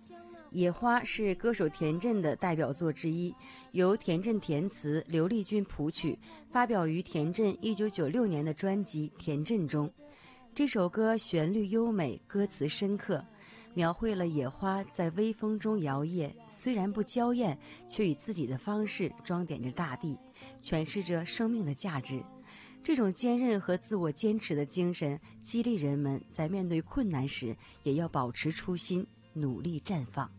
野花是歌手田震的代表作之一，由田震填词，刘丽君谱曲，发表于田震1996年的专辑《田震》中。这首歌旋律优美，歌词深刻，描绘了野花在微风中摇曳，虽然不娇艳，却以自己的方式装点着大地，诠释着生命的价值。这种坚韧和自我坚持的精神，激励人们在面对困难时也要保持初心，努力绽放。